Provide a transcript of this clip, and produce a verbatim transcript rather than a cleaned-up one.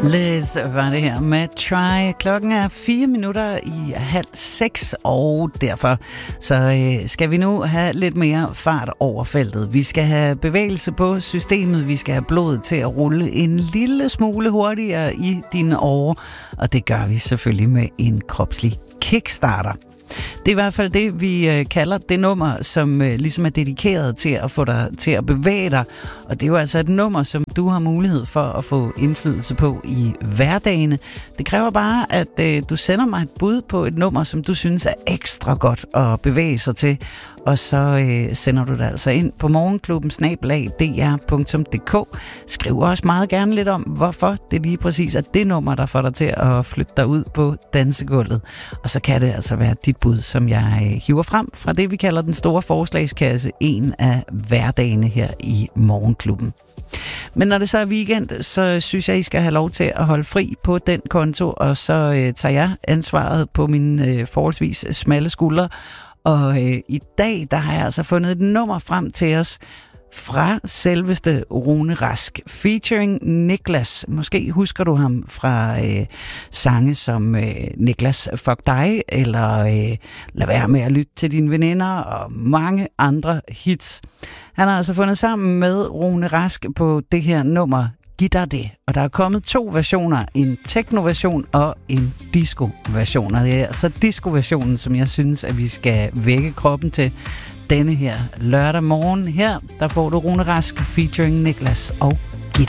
Liz var det her med Try. Klokken er fire minutter i halv seks, og derfor så øh, skal vi nu have lidt mere fart over feltet. Vi skal have bevægelse på systemet, vi skal have blodet til at rulle en lille smule hurtigere i dine årer, og det gør vi selvfølgelig med en kropslig kickstarter. Det er i hvert fald det, vi øh, kalder det nummer, som øh, ligesom er dedikeret til at få dig til at bevæge dig. Og det er jo altså et nummer, som du har mulighed for at få indflydelse på i hverdagene. Det kræver bare, at øh, du sender mig et bud på et nummer, som du synes er ekstra godt at bevæge sig til. Og så øh, sender du det altså ind på morgenklubben snabel-a d r punktum d k. Skriv også meget gerne lidt om, hvorfor det lige præcis er det nummer, der får dig til at flytte dig ud på dansegulvet. Og så kan det altså være dit bud, som jeg øh, hiver frem fra det, vi kalder den store forslagskasse, en af hverdagene her i morgenklubben. Men når det så er weekend, så synes jeg, I skal have lov til at holde fri på den konto, og så øh, tager jeg ansvaret på mine øh, forholdsvis smalle skuldre. Og øh, i dag, der har jeg altså fundet et nummer frem til os fra selveste Rune Rask, featuring Niklas. Måske husker du ham fra øh, sange som øh, Niklas Fuck Dig, eller øh, Lad være med at lytte til dine veninder, og mange andre hits. Han har altså fundet sammen med Rune Rask på det her nummer, Giv dig det. Og der er kommet to versioner, en techno-version og en disco-version. Og det er altså disco-versionen, som jeg synes, at vi skal vække kroppen til denne her lørdag morgen. Her, der får du Rune Rask featuring Niklas og